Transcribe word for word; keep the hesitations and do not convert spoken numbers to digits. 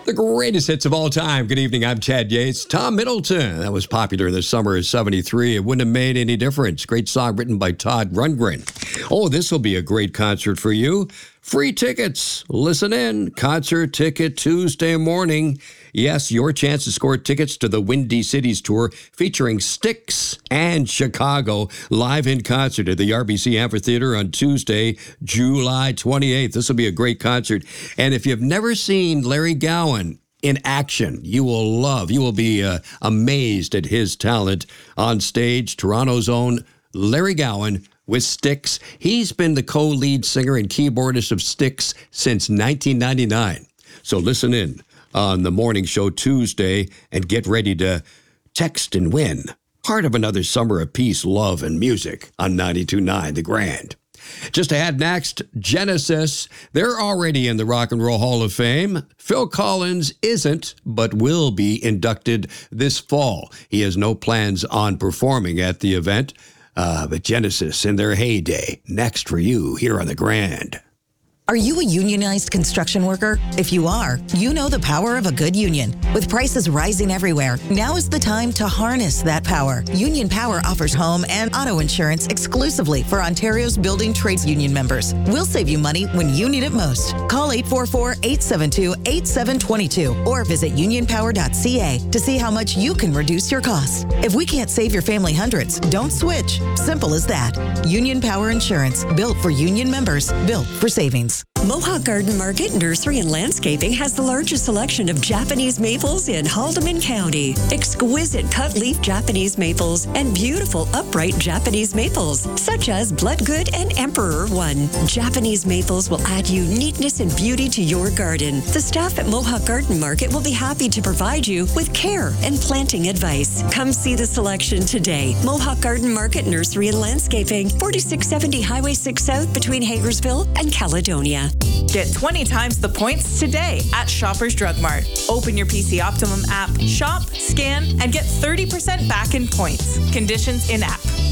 The greatest hits of all time. Good evening, I'm Chad Yates. Tom Middleton. That was popular in the summer of seventy-three. It wouldn't have made any difference. Great song written by Todd Rundgren. Oh, this will be a great concert for you. Free tickets. Listen in. Concert ticket Tuesday morning. Yes, your chance to score tickets to the Windy Cities Tour featuring Styx and Chicago live in concert at the R B C Amphitheater on Tuesday, July twenty-eighth. This will be a great concert. And if you've never seen Larry Gowan in action, you will love, you will be uh, amazed at his talent on stage. Toronto's own Larry Gowan with Styx. He's been the co-lead singer and keyboardist of Styx since nineteen ninety-nine. So listen in on the morning show Tuesday and get ready to text and win part of another summer of peace, love, and music on ninety-two point nine The Grand. Just ahead next, Genesis. They're already in the Rock and Roll Hall of Fame. Phil Collins isn't, but will be inducted this fall. He has no plans on performing at the event. Uh, but Genesis in their heyday. Next for you here on The Grand. Are you a unionized construction worker? If you are, you know the power of a good union. With prices rising everywhere, now is the time to harness that power. Union Power offers home and auto insurance exclusively for Ontario's building trades union members. We'll save you money when you need it most. Call eight four four, eight seven two, eight seven two two or visit union power dot c a to see how much you can reduce your costs. If we can't save your family hundreds, don't switch. Simple as that. Union Power Insurance, built for union members, built for savings. Mohawk Garden Market Nursery and Landscaping has the largest selection of Japanese maples in Haldeman County. Exquisite cut-leaf Japanese maples and beautiful upright Japanese maples, such as Bloodgood and Emperor One. Japanese maples will add uniqueness and beauty to your garden. The staff at Mohawk Garden Market will be happy to provide you with care and planting advice. Come see the selection today. Mohawk Garden Market Nursery and Landscaping, forty-six seventy Highway six South between Hagersville and Caledonia. Get twenty times the points today at Shoppers Drug Mart. Open your P C Optimum app, shop, scan, and get thirty percent back in points. Conditions in app.